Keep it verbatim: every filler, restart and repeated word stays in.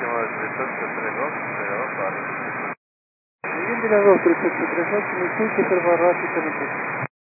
chiama trentotto trentotto, però fare. Quindi la vostra trentotto trentotto mi dice per varrati per